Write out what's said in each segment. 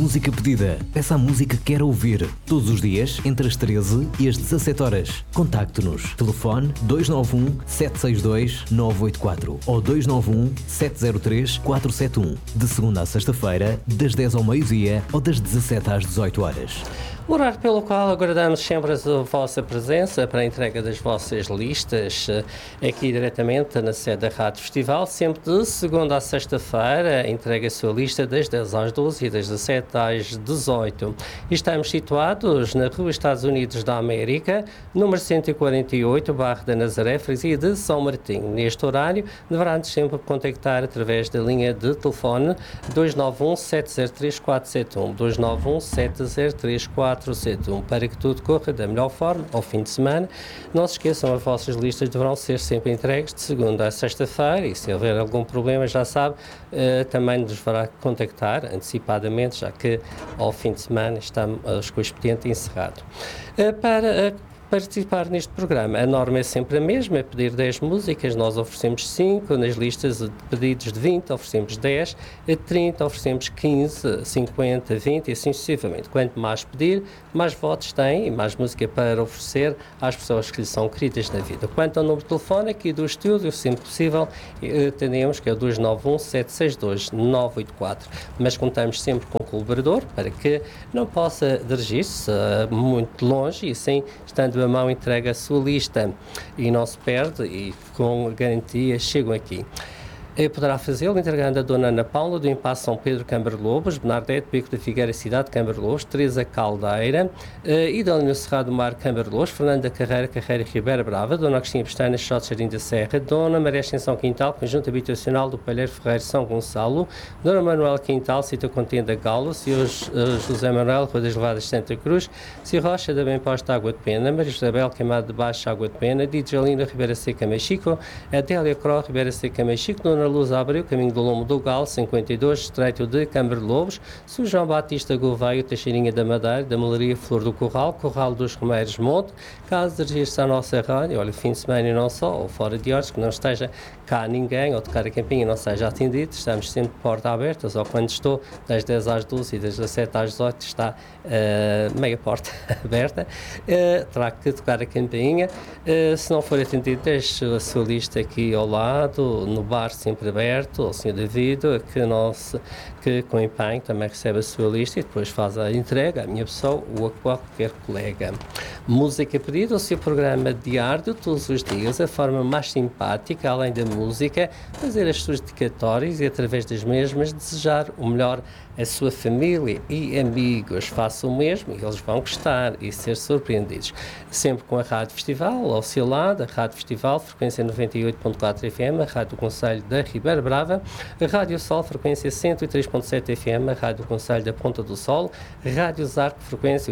música pedida. Peça a música que quer ouvir. Todos os dias, entre as 13 e as 17 horas. Contacte-nos. Telefone 291 762 984 ou 291 703 471. De segunda a sexta-feira, das 10 ao meio-dia ou das 17 às 18 horas. O horário pelo qual aguardamos sempre a vossa presença para a entrega das vossas listas aqui diretamente na sede da Rádio Festival, sempre de segunda a sexta-feira, entrega a sua lista das 10 às 12 e das 17 às 18. Estamos situados na Rua Estados Unidos da América, número 148, bairro da Nazaré, freguesia de São Martinho. Neste horário, deverá-nos sempre contactar através da linha de telefone 291 703 471, 291 703 471, para que tudo corra da melhor forma ao fim de semana. Não se esqueçam, as vossas listas deverão ser sempre entregues de segunda a sexta-feira e se houver algum problema, já sabe, também nos deverá contactar antecipadamente, já que ao fim de semana estamos com o expediente encerrado. Para participar neste programa, a norma é sempre a mesma, é pedir 10 músicas, nós oferecemos 5, nas listas de pedidos de 20 oferecemos 10, a 30 oferecemos 15, 50, 20 e assim sucessivamente. Quanto mais pedir, mais votos tem e mais música para oferecer às pessoas que lhe são queridas na vida. Quanto ao número de telefone aqui do estúdio, sempre possível, atendemos que é o 291 762 984, mas contamos sempre com o colaborador para que não possa dirigir-se muito longe e assim, estando a mão, entrega a sua lista e não se perde e com garantia chegam aqui. Poderá fazê-lo entregando a Dona Ana Paula do Impasse São Pedro Câmara Lobos, Bernardete Beco da Figueira Cidade Câmara Lobos, Teresa Caldeira e da linha Cerrado Mar Câmara Lobos, Fernanda Carreira Ribeira Brava, Dona Agostinha Pestana Xote Jardim da Serra, Dona Maria Ascensão Quintal, Conjunto Habitacional do Palheiro Ferreiro São Gonçalo, Dona Manuela Quintal, Sítio Contenda Galo, Sr. José Manuel Rua das Levadas Santa Cruz, Sr. Rocha da Bem Posta Água de Pena, Maria Isabel Queimado de Baixo Água de Pena, Didjalina Ribeira Seca Mexico, Adélia Cro Ribeira Seca Mexico, Dona Luz Abreu, Caminho do Lombo do Galo, 52, Estreito de Câmara Lobos, Sr. João Batista Gouveia, Teixeirinha da Madeira, da Malaria Flor do Corral, Corral dos Romeiros Monte, caso dirigir-se à nossa rádio, olha, fim de semana e não só, ou fora de horas, que não esteja cá ninguém, ou tocar a campainha não seja atendido, estamos sempre de porta abertas, ou quando estou, das 10 às 12 e das 17 às 18, está meia porta aberta, terá que tocar a campainha, se não for atendido, deixe a sua lista aqui ao lado, no bar sempre aberto, ao Sr. David, que com empenho também recebe a sua lista e depois faz a entrega à minha pessoa ou a qualquer colega. Música pedida, o seu programa diário, todos os dias, a forma mais simpática, além da música, fazer as suas dedicatórias e através das mesmas desejar o melhor à sua família e amigos. Faça o mesmo e eles vão gostar e ser surpreendidos. Sempre com a Rádio Festival ao seu lado, a Rádio Festival, frequência 98.4 FM, a Rádio Conselho da Ribeira Brava, a Rádio Sol, frequência 103.7 FM, a Rádio Conselho da Ponta do Sol, a Rádio Zarco, frequência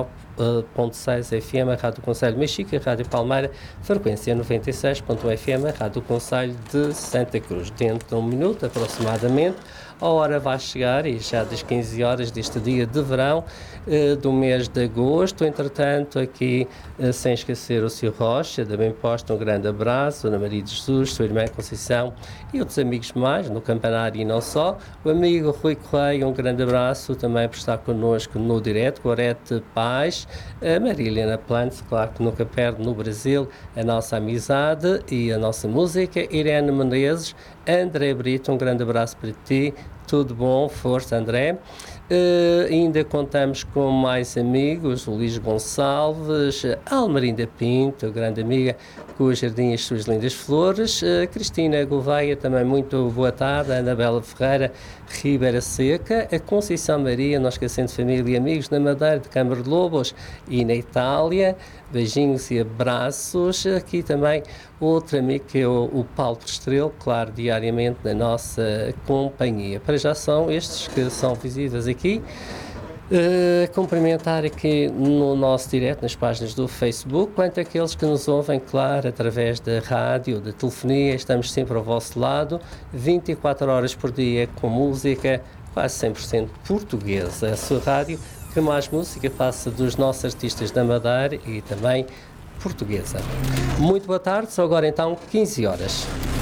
89.6 FM, a Rádio Conselho Mexica, a Rádio Palmeira, frequência 96.1 FM, a Rádio Conselho de Santa Cruz. Dentro de um minuto, aproximadamente, a hora vai chegar e já das 15 horas deste dia de verão do mês de agosto. Entretanto, aqui, sem esquecer o Sr. Rocha, da Bem Posta, um grande abraço, Ana Maria de Jesus, sua irmã Conceição e outros amigos mais, no campanário e não só. O amigo Rui Correia, um grande abraço também por estar connosco no direto, Gorete Paz, a Maria Helena Plantes, claro que nunca perde no Brasil a nossa amizade e a nossa música, Irene Menezes, André Brito, um grande abraço para ti, tudo bom, força André. Ainda contamos com mais amigos, o Luís Gonçalves, a Almarinda Pinto, grande amiga, com o Jardim e as suas lindas flores, Cristina Gouveia, também muito boa tarde, a Anabela Ferreira, Ribeira Seca, a Conceição Maria, não esquecendo família e amigos na Madeira, de Câmara de Lobos e na Itália, beijinhos e abraços. Aqui também outro amigo que é o Paulo Estrela, claro, diariamente na nossa companhia. Para já são estes que são visíveis aqui. Cumprimentar aqui no nosso direto, nas páginas do Facebook, quanto àqueles que nos ouvem, claro, através da rádio, da telefonia, estamos sempre ao vosso lado, 24 horas por dia com música, quase 100% portuguesa. A sua rádio que mais música passa dos nossos artistas da Madeira e também portuguesa. Muito boa tarde, são agora então 15 horas.